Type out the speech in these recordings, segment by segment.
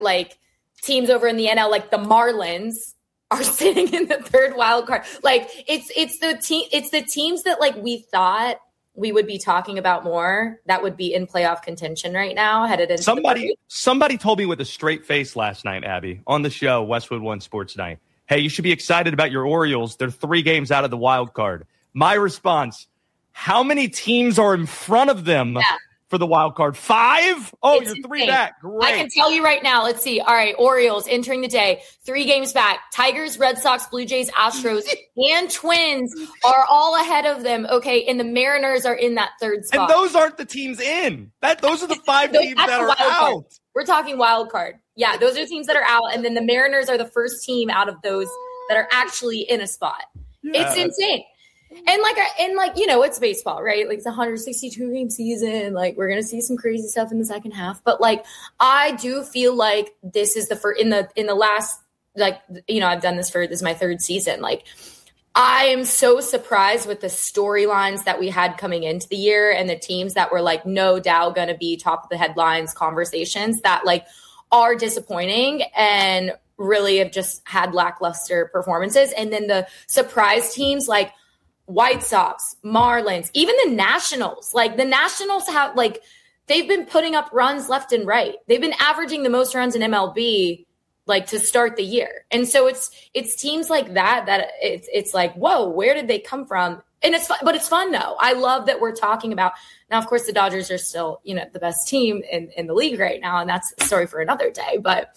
like teams over in the NL, like the Marlins, are sitting in the third wild card. Like it's the teams that like we thought we would be talking about more that would be in playoff contention right now headed into somebody told me with a straight face last night, Abby, on the show, Westwood One Sports Night, hey, you should be excited about your Orioles. They're 3 games out of the wild card. My response, how many teams are in front of them for the wild card? 5? Oh, it's you're 3 back. Great. I can tell you right now. Let's see. All right, Orioles entering the day, 3 games back. Tigers, Red Sox, Blue Jays, Astros, and Twins are all ahead of them. Okay, and the Mariners are in that 3rd spot. And those aren't the teams in. Those are the 5 teams that are out. Card. We're talking wild card. Yeah, those are teams that are out, and then the Mariners are the first team out of those that are actually in a spot. Yeah. It's insane. And like, you know, it's baseball, right? Like it's a 162 game season. Like we're going to see some crazy stuff in the second half, but like, I do feel like this is the first in the last, like, you know, I've done this is my 3rd season. Like I am so surprised with the storylines that we had coming into the year and the teams that were like, no doubt going to be top of the headlines conversations that like are disappointing and really have just had lackluster performances. And then the surprise teams like White Sox, Marlins, even the Nationals. Like the Nationals have like they've been putting up runs left and right. They've been averaging the most runs in MLB like to start the year. And so it's teams like that it's like, whoa, where did they come from? And it's fun, but it's fun though. I love that we're talking about now. Of course, the Dodgers are still, you know, the best team in the league right now, and that's a story for another day. But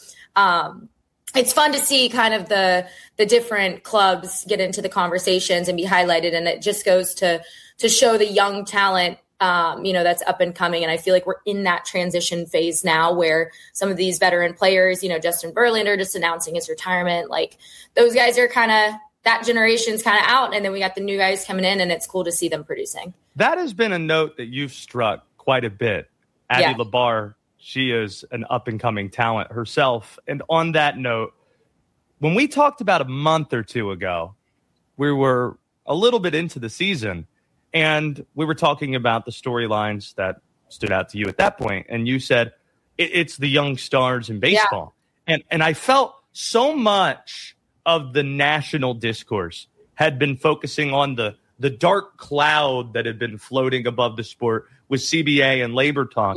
it's fun to see kind of the different clubs get into the conversations and be highlighted. And it just goes to show the young talent, you know, that's up and coming. And I feel like we're in that transition phase now where some of these veteran players, you know, Justin Verlander just announcing his retirement, like those guys are kind of, that generation's kind of out. And then we got the new guys coming in and it's cool to see them producing. That has been a note that you've struck quite a bit. Abby Labar. She is an up-and-coming talent herself. And on that note, when we talked about a month or 2 ago, we were a little bit into the season, and we were talking about the storylines that stood out to you at that point. And you said, it's the young stars in baseball. Yeah. And I felt so much of the national discourse had been focusing on the dark cloud that had been floating above the sport with CBA and labor talk,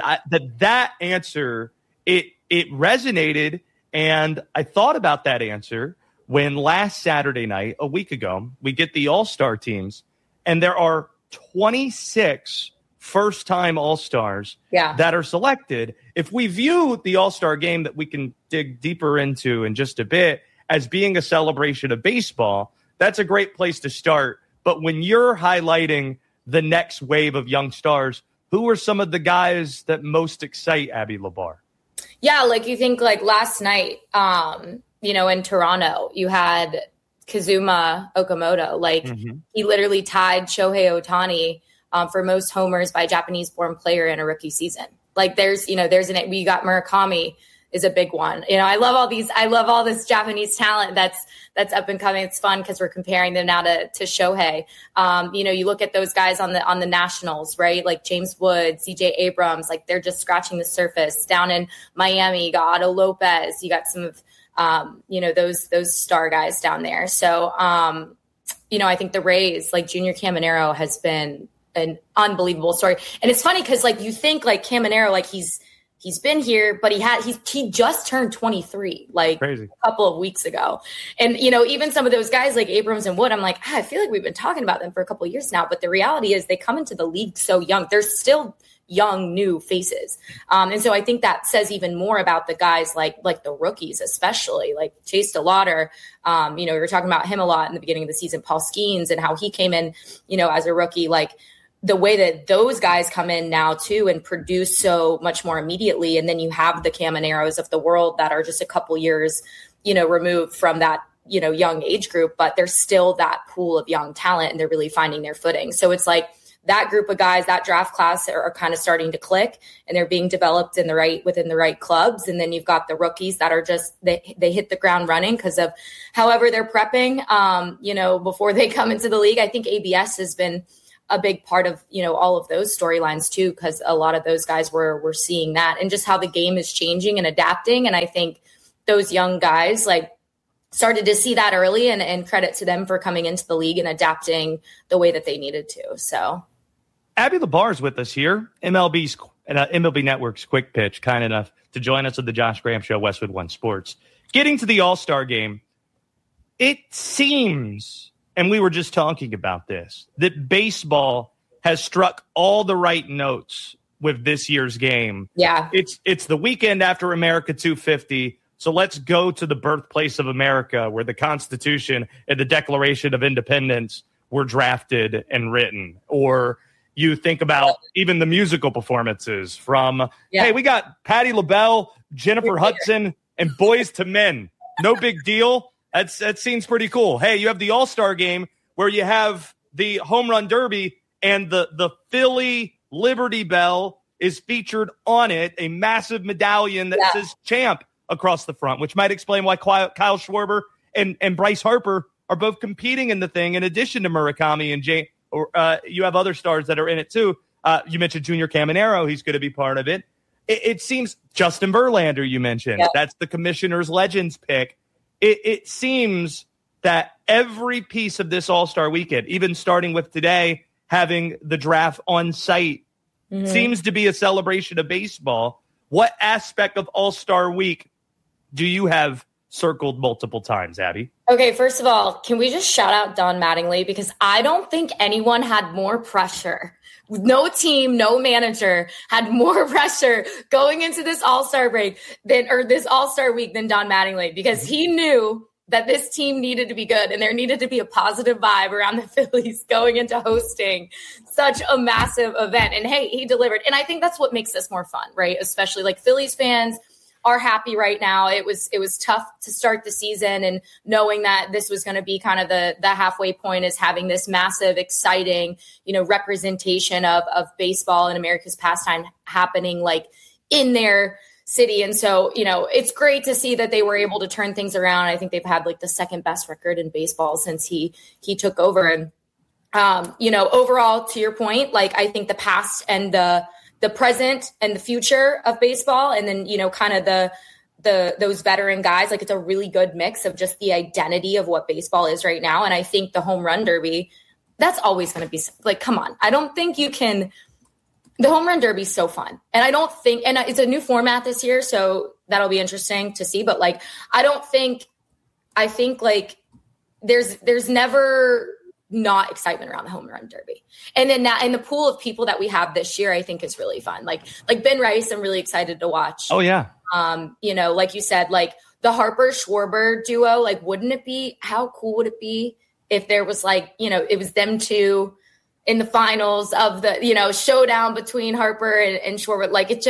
that answer, it resonated. And I thought about that answer when last Saturday night, a week ago, we get the All-Star teams, and there are 26 first-time All-Stars that are selected. If we view the All-Star game that we can dig deeper into in just a bit as being a celebration of baseball, that's a great place to start. But when you're highlighting the next wave of young stars, who are some of the guys that most excite Abby Labar? Yeah, like you think like last night, you know, in Toronto, you had Kazuma Okamoto. Like he literally tied Shohei Ohtani for most homers by a Japanese-born player in a rookie season. Like we got Murakami is a big one. You know, I love all this Japanese talent that's up and coming. It's fun because we're comparing them now to Shohei. You know, you look at those guys on the Nationals, right? Like James Wood, CJ Abrams, like they're just scratching the surface. Down in Miami, you got Otto Lopez. You got some of, you know, those star guys down there. So, you know, I think the Rays, like Junior Caminero has been an unbelievable story. And it's funny because like you think like Caminero, like he's been here, but he just turned 23, like crazy. A couple of weeks ago. And, you know, even some of those guys like Abrams and Wood, I'm like, I feel like we've been talking about them for a couple of years now. But the reality is they come into the league so young. They're still young, new faces. And so I think that says even more about the guys like the rookies, especially like Chase DeLauder. You know, we were talking about him a lot in the beginning of the season, Paul Skeens, and how he came in, you know, as a rookie, like the way that those guys come in now too and produce so much more immediately. And then you have the Camineros of the world that are just a couple years, you know, removed from that, you know, young age group, but there's still that pool of young talent and they're really finding their footing. So it's like that group of guys, that draft class are kind of starting to click and they're being developed within the right clubs. And then you've got the rookies that are just, they hit the ground running because of however they're prepping, you know, before they come into the league. I think ABS has been a big part of, all of those storylines too, because a lot of those guys were seeing that and just how the game is changing and adapting. And I think those young guys started to see that early, and credit to them for coming into the league and adapting the way that they needed to. So Abby LeBar is with us here, MLB Network's Quick Pitch, kind enough to join us at the Josh Graham Show, Westwood One Sports. Getting to the All-Star game, it seems, and we were just talking about this, that baseball has struck all the right notes with this year's game. Yeah. It's the weekend after America 250, so let's go to the birthplace of America, where the Constitution and the Declaration of Independence were drafted and written. Or you think about even the musical performances from, hey, we got Patti LaBelle, Jennifer Hudson, and Boyz II Men. No big deal. That seems pretty cool. Hey, you have the All-Star game where you have the Home Run Derby, and the Philly Liberty Bell is featured on it, a massive medallion that says champ across the front, which might explain why Kyle Schwarber and Bryce Harper are both competing in the thing, in addition to Murakami and Jay. You have other stars that are in it too. You mentioned Junior Caminero. He's going to be part of it. It seems Justin Verlander, you mentioned. Yep. That's the Commissioner's Legends pick. It seems that every piece of this All-Star weekend, even starting with today, having the draft on site, seems to be a celebration of baseball. What aspect of All-Star week do you have circled multiple times, Abby? Okay, first of all, can we just shout out Don Mattingly? Because I don't think anyone had more pressure. No team, no manager had more pressure going into this All-Star break this All-Star week than Don Mattingly, because he knew that this team needed to be good and there needed to be a positive vibe around the Phillies going into hosting such a massive event. And hey, he delivered. And I think that's what makes this more fun, right? Especially Phillies fans are happy right now. It was tough to start the season, and knowing that this was going to be kind of the halfway point is having this massive, exciting, representation of baseball and America's pastime happening in their city. And so, it's great to see that they were able to turn things around. I think they've had the second best record in baseball since he took over. And, overall, to your point, I think the past and the present and the future of baseball, and then, kind of those veteran guys, it's a really good mix of just the identity of what baseball is right now. And I think the Home Run Derby, that's always going to be come on. I don't think you can. The Home Run Derby is so fun. And I don't think, and it's a new format this year, so that'll be interesting to see. But I think there's never not excitement around the Home Run Derby. And then that, and the pool of people that we have this year, I think is really fun. Like Ben Rice, I'm really excited to watch. Oh yeah. Like you said, the Harper Schwarber duo, wouldn't it be, how cool would it be if there was it was them two in the finals of the, showdown between Harper and Schwarber.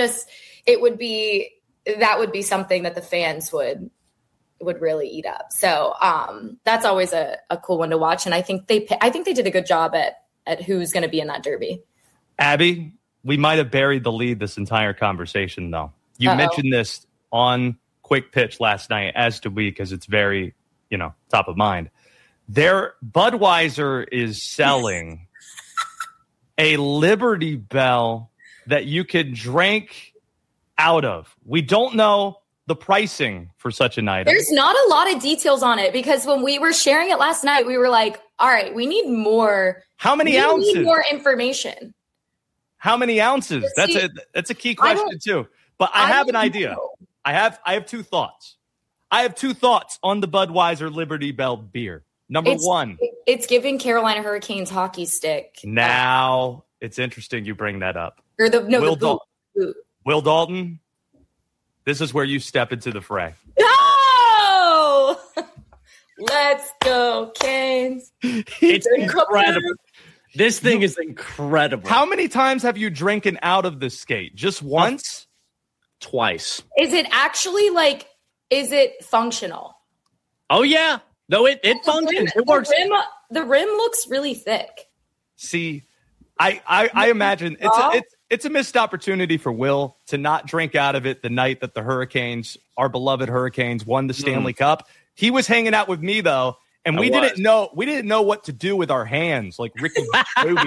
That would be something that the fans would really eat up. So that's always a cool one to watch. And I think they did a good job at who's going to be in that derby. Abby, we might have buried the lead this entire conversation though. You mentioned this on Quick Pitch last night, as did we, because it's very, top of mind. Budweiser is selling a Liberty Bell that you could drink out of. We don't know the pricing for such an item. There's not a lot of details on it, because when we were sharing it last night, we were like, all right, we need more. How many ounces? We need more information. How many ounces? That's a key question too. But I have an idea. I have two thoughts. I have two thoughts on the Budweiser Liberty Bell beer. Number one. It's giving Carolina Hurricanes hockey stick. Now, it's interesting you bring that up. Or the boot. Will Dalton, this is where you step into the fray. No! Let's go, Canes. It's incredible. This thing is incredible. How many times have you drinking out of the skate? Just once? Twice. Is it actually is it functional? Oh, yeah. No, it functions. It works. The rim looks really thick. See, I imagine it's a missed opportunity for Will to not drink out of it the night that the Hurricanes, our beloved Hurricanes, won the Stanley Cup. He was hanging out with me though, and we didn't know what to do with our hands, like Ricky Bobby.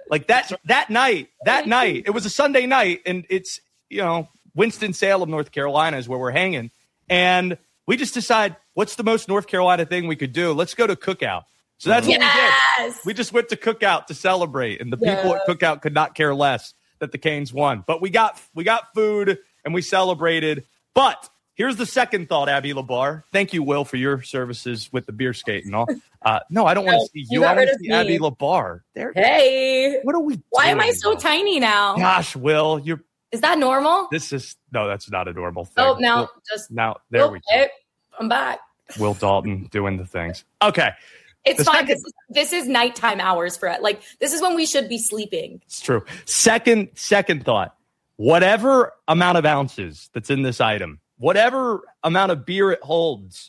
Like that night, it was a Sunday night, and it's, Winston-Salem, North Carolina is where we're hanging. And we just decide, what's the most North Carolina thing we could do? Let's go to Cookout. So that's what we did. We just went to Cookout to celebrate, and the people at Cookout could not care less that the Canes won. But we got food, and we celebrated. But here's the second thought, Abby Labar. Thank you, Will, for your services with the beer skate and all. No, I don't want to see you. I want to see Abby Labar. Hey. What are we doing? Why am I so tiny now? Gosh, Will, Is that normal? No, that's not a normal thing. Oh, there we go. I'm back. Will Dalton doing the things. Okay. It's fine. This is nighttime hours for it. Like, this is when we should be sleeping. It's true. Second thought. Whatever amount of ounces that's in this item, whatever amount of beer it holds,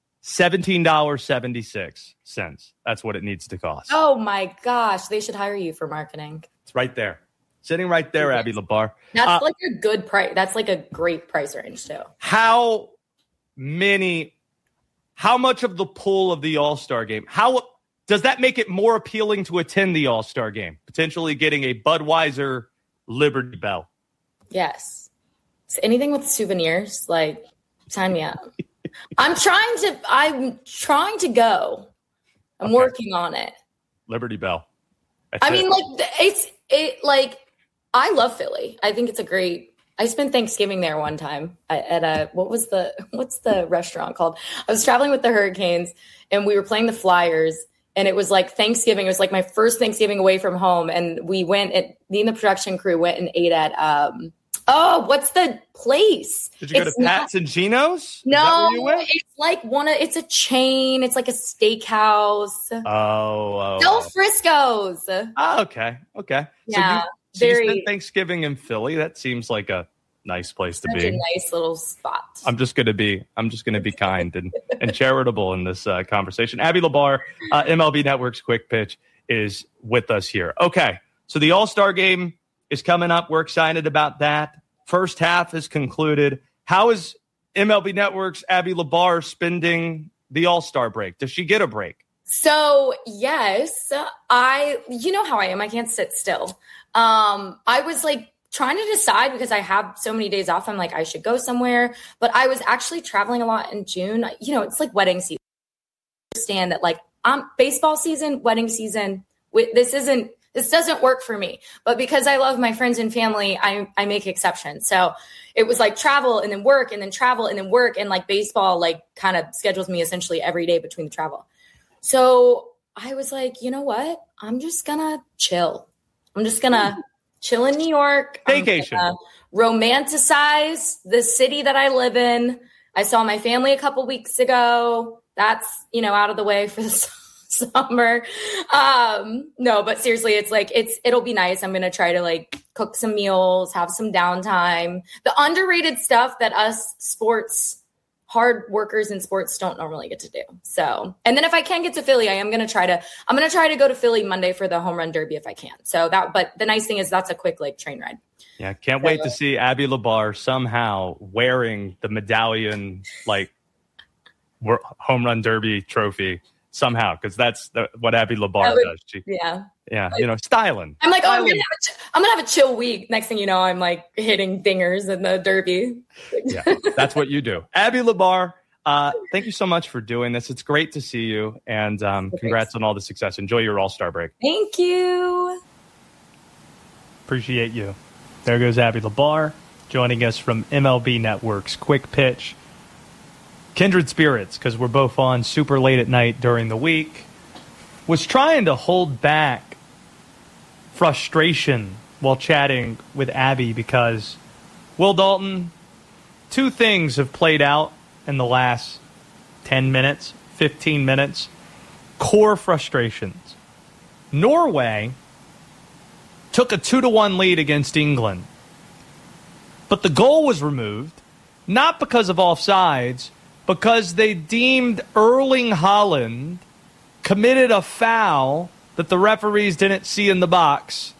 $17.76. That's what it needs to cost. Oh, my gosh. They should hire you for marketing. It's right there. Sitting right there, Abby Labar. That's like a good price. That's like a great price range, too. How much of the pool of the All-Star game, how does that make it more appealing to attend the All-Star game? Potentially getting a Budweiser Liberty Bell. Yes. So anything with souvenirs, like, sign me up. I'm trying to go. I'm working on it. Liberty Bell. I love Philly. I think it's I spent Thanksgiving there one time at what's the restaurant called? I was traveling with the Hurricanes, and we were playing the Flyers, and it was like Thanksgiving. It was like my first Thanksgiving away from home, and me and the production crew went and ate at what's the place? Did you go to Pat's and Gino's? No, it's like it's a chain. It's like a steakhouse. Del Frisco's. Oh, okay. Yeah. So you spent Thanksgiving in Philly. That seems like a nice place to be. A nice little spot. I'm just gonna be kind and charitable in this conversation. Abby Labar, MLB Network's Quick Pitch, is with us here. Okay, so the All-Star game is coming up. We're excited about that. First half is concluded. How is MLB Network's Abby Labar spending the All-Star break? Does she get a break? So, yes, you know how I am. I can't sit still. I was like trying to decide because I have so many days off. I'm like, I should go somewhere, but I was actually traveling a lot in June. It's like wedding season. I understand that like baseball season, wedding season, this doesn't work for me, but because I love my friends and family, I make exceptions. So it was like travel and then work and then travel and then work. And like baseball, like kind of schedules me essentially every day between the travel. So I was like, you know what? I'm just going to chill. I'm just going to chill in New York. Vacation. Romanticize the city that I live in. I saw my family a couple weeks ago. That's, out of the way for the summer. No, but seriously, it's like, it'll be nice. I'm going to try to like cook some meals, have some downtime. The underrated stuff that us hard workers in sports don't normally get to do. So, and then if I can get to Philly, I'm going to try to go to Philly Monday for the home run derby if I can. So but the nice thing is that's a quick like train ride. Yeah. Can't wait to see Abby Labar somehow wearing the medallion, like home run derby trophy somehow. Cause that's what Abby Labar does. Yeah. Styling. I'm like, I'm going to have a chill week. Next thing you know, I'm like hitting dingers in the derby. Yeah, that's what you do. Abby Labar, thank you so much for doing this. It's great to see you. And congrats on all the success. Enjoy your All-Star break. Thank you. Appreciate you. There goes Abby Labar joining us from MLB Network's Quick Pitch. Kindred spirits, because we're both on super late at night during the week. Was trying to hold back frustration while chatting with Abby because, Will Dalton, two things have played out in the last 10 minutes, 15 minutes. Core frustrations. Norway took a 2-1 lead against England, but the goal was removed, not because of offsides, because they deemed Erling Haaland committed a foul that the referees didn't see in the box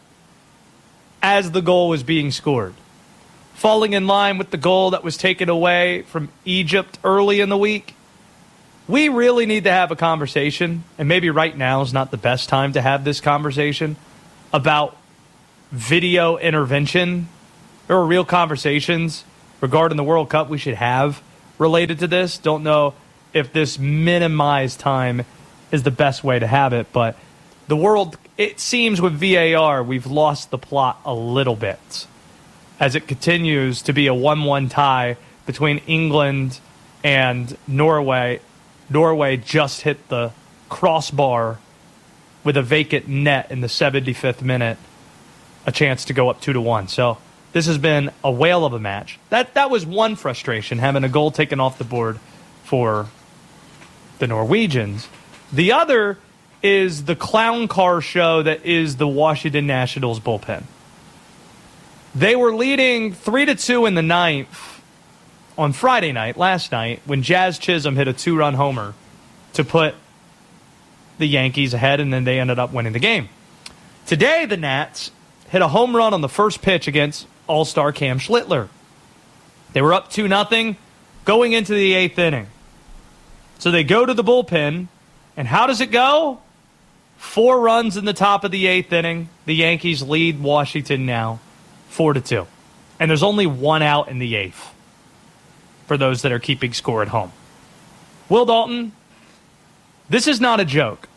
as the goal was being scored, falling in line with the goal that was taken away from Egypt early in the week. We really need to have a conversation, and maybe right now is not the best time to have this conversation, about video intervention. There are real conversations regarding the World Cup we should have related to this. Don't know if this minimized time is the best way to have it, but the world, it seems with VAR, we've lost the plot a little bit as it continues to be a 1-1 tie between England and Norway. Norway just hit the crossbar with a vacant net in the 75th minute, a chance to go up 2-1. So this has been a whale of a match. That was one frustration, having a goal taken off the board for the Norwegians. The other is the clown car show that is the Washington Nationals bullpen. They were leading 3-2 in the ninth on Friday night, last night, when Jazz Chisholm hit a 2-run homer to put the Yankees ahead, and then they ended up winning the game. Today, the Nats hit a home run on the first pitch against All-Star Cam Schlittler. They were up 2-0 going into the 8th inning. So they go to the bullpen, and how does it go? 4 runs in the top of the 8th inning. The Yankees lead Washington now 4-2. And there's only 1 out in the 8th for those that are keeping score at home. Will Dalton, this is not a joke.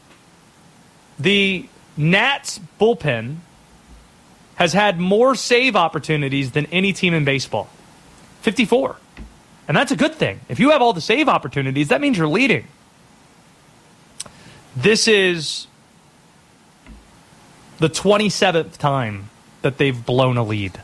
The Nats bullpen has had more save opportunities than any team in baseball. 54. And that's a good thing. If you have all the save opportunities, that means you're leading. This is the 27th time that they've blown a lead.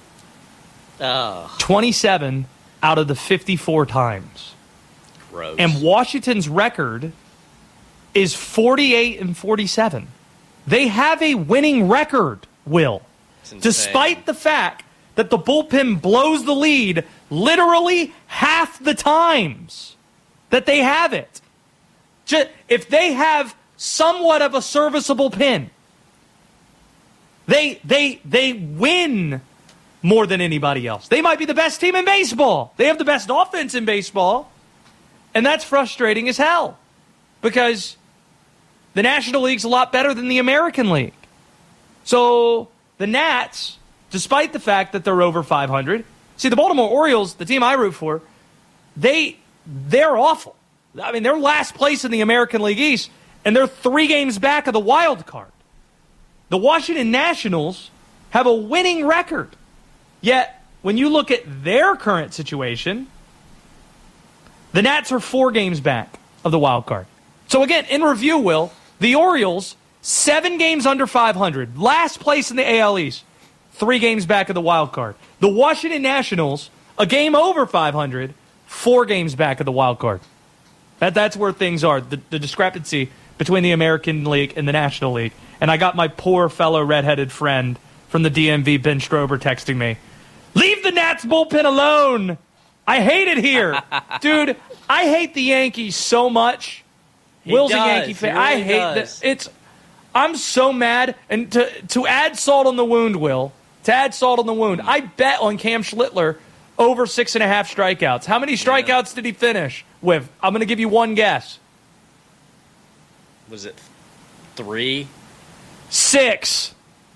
27 out of the 54 times. Gross. And Washington's record is 48-47. They have a winning record, Will. Despite the fact that the bullpen blows the lead literally half the times that they have it. If they have somewhat of a serviceable pin, they win more than anybody else. They might be the best team in baseball. They have the best offense in baseball. And that's frustrating as hell because the National League's a lot better than the American League. So the Nats, despite the fact that they're over 500, see, the Baltimore Orioles, the team I root for, they're awful. I mean, they're last place in the American League East, and they're 3 games back of the wild card. The Washington Nationals have a winning record. Yet, when you look at their current situation, the Nats are 4 games back of the wild card. So again, in review, Will, the Orioles, 7 games under 500, last place in the AL East, 3 games back of the wild card. The Washington Nationals, a game over 500, 4 games back of the wild card. That's where things are, the discrepancy between the American League and the National League. And I got my poor fellow redheaded friend from the DMV, Ben Strober, texting me, "Leave the Nats bullpen alone. I hate it here." Dude, I hate the Yankees so much. Will's a Yankee fan. Really I hate this. I'm so mad. And to add salt on the wound, Will, I bet on Cam Schlittler over 6.5 strikeouts. How many strikeouts did he finish with? I'm going to give you one guess. Was it 3? 6.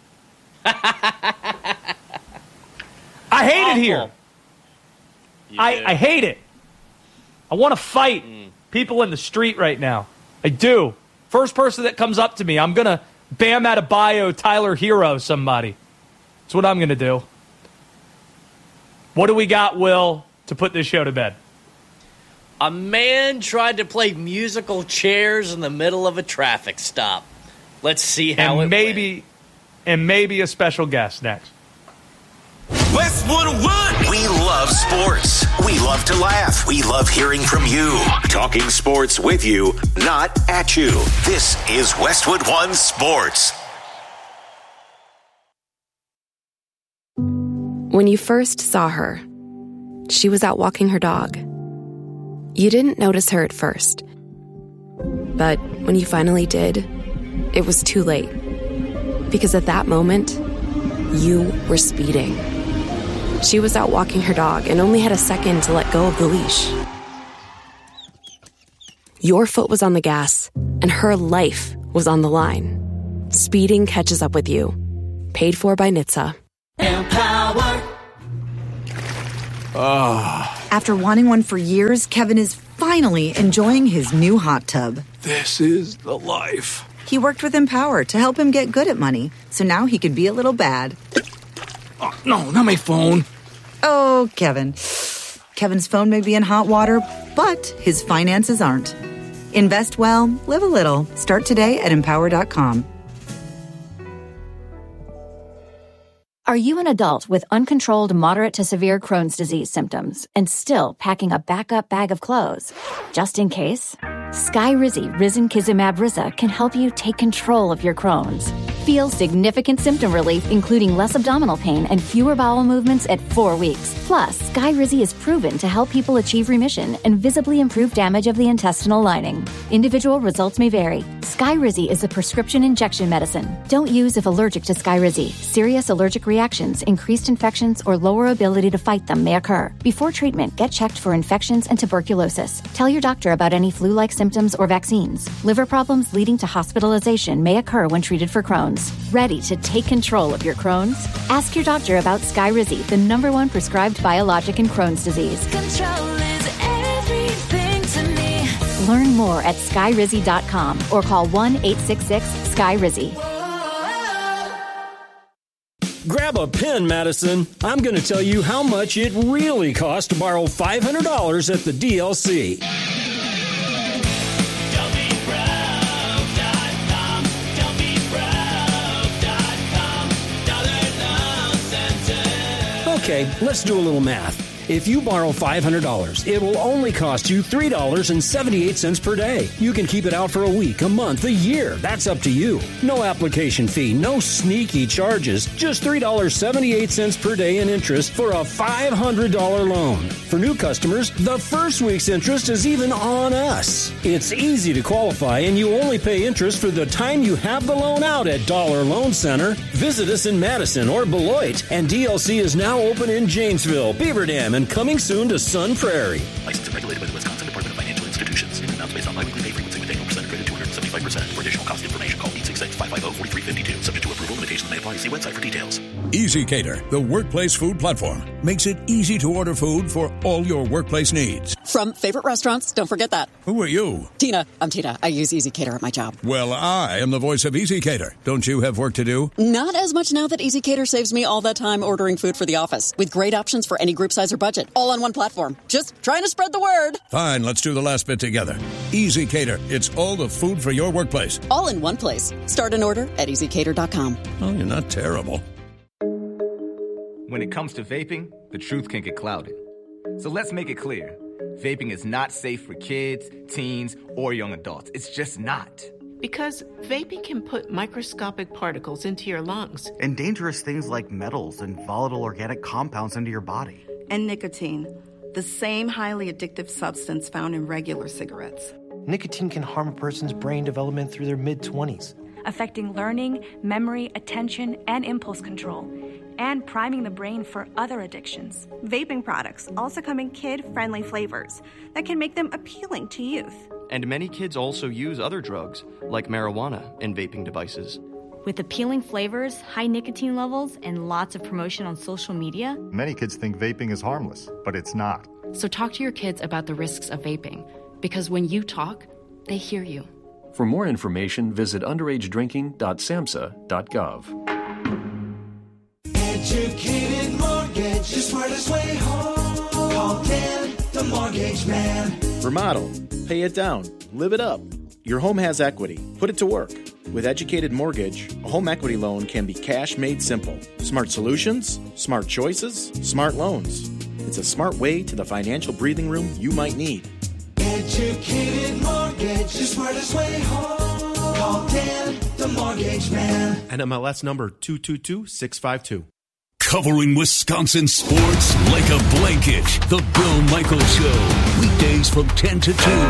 I hate it here. I hate it. I want to fight people in the street right now. I do. First person that comes up to me, I'm going to Bam Adebayo, Tyler Hero somebody. That's what I'm going to do. What do we got, Will, to put this show to bed? A man tried to play musical chairs in the middle of a traffic stop. Let's see how went. And maybe a special guest next. Westwood One. We love sports. We love to laugh. We love hearing from you. Talking sports with you, not at you. This is Westwood One Sports. When you first saw her, she was out walking her dog. You didn't notice her at first. But when you finally did, it was too late. Because at that moment, you were speeding. She was out walking her dog and only had a second to let go of the leash. Your foot was on the gas, and her life was on the line. speeding catches up with you. Paid for by NHTSA. Empower. After wanting one for years, Kevin is finally enjoying his new hot tub. This is the life. He worked with Empower to help him get good at money, so now he can be a little bad. Oh, no, not my phone. Oh, Kevin. Kevin's phone may be in hot water, but his finances aren't. Invest well, live a little. Start today at Empower.com. Are you an adult with uncontrolled moderate to severe Crohn's disease symptoms and still packing a backup bag of clothes? Just in case? Skyrizi Risankizumab Riza can help you take control of your Crohn's. Feel significant symptom relief, including less abdominal pain and fewer bowel movements at 4 weeks. Plus, Skyrizi is proven to help people achieve remission and visibly improve damage of the intestinal lining. Individual results may vary. Skyrizi is a prescription injection medicine. Don't use if allergic to Skyrizi. Serious allergic reactions, increased infections, or lower ability to fight them may occur. Before treatment, get checked for infections and tuberculosis. Tell your doctor about any flu-like symptoms or vaccines. Liver problems leading to hospitalization may occur when treated for Crohn's. Ready to take control of your Crohn's? Ask your doctor about Skyrizi, the #1 prescribed biologic in Crohn's disease. Control is everything to me. Learn more at Skyrizi.com or call 1-866-SKYRIZI. Grab a pen, Madison. I'm going to tell you how much it really costs to borrow $500 at the DLC. Okay, let's do a little math. If you borrow $500, it will only cost you $3.78 per day. You can keep it out for a week, a month, a year. That's up to you. No application fee, no sneaky charges. Just $3.78 per day in interest for a $500 loan. For new customers, the first week's interest is even on us. It's easy to qualify, and you only pay interest for the time you have the loan out at Dollar Loan Center. Visit us in Madison or Beloit, and DLC is now open in Janesville, Beaver Dam, and coming soon to Sun Prairie. Licensed and regulated by the Wisconsin Department of Financial Institutions. In amounts based on biweekly pay frequency with annual percent credit 275%. For additional cost information, call 866-550-4352. Subject to approval. Limitations may apply. See website for details. EasyCater, the workplace food platform, makes it easy to order food for all your workplace needs. From favorite restaurants, don't forget that. Who are you? Tina. I'm Tina. I use EasyCater at my job. Well, I am the voice of EasyCater. Don't you have work to do? Not as much now that EasyCater saves me all that time ordering food for the office. With great options for any group size or budget. All on one platform. Just trying to spread the word. Fine, let's do the last bit together. EasyCater. It's all the food for your workplace. All in one place. Start an order at EasyCater.com. Oh, you're not terrible. When it comes to vaping, the truth can get clouded. So let's make it clear. Vaping is not safe for kids, teens, or young adults. It's just not. Because vaping can put microscopic particles into your lungs. And dangerous things like metals and volatile organic compounds into your body. And nicotine, the same highly addictive substance found in regular cigarettes. Nicotine can harm a person's brain development through their mid-20s. Affecting learning, memory, attention, and impulse control. And priming the brain for other addictions. Vaping products also come in kid-friendly flavors that can make them appealing to youth. And many kids also use other drugs, like marijuana, in vaping devices. With appealing flavors, high nicotine levels, and lots of promotion on social media, many kids think vaping is harmless, but it's not. So talk to your kids about the risks of vaping, because when you talk, they hear you. For more information, visit underagedrinking.samhsa.gov. Educated Mortgage, the smartest way home. Call Dan, the mortgage man. Remodel, pay it down, live it up. Your home has equity. Put it to work. With Educated Mortgage, a home equity loan can be cash made simple. Smart solutions, smart choices, smart loans. It's a smart way to the financial breathing room you might need. Educated Mortgage, the smartest way home. Call Dan, the mortgage man. NMLS number 222652. Covering Wisconsin sports like a blanket. The Bill Michaels Show. Weekdays from 10 to 2.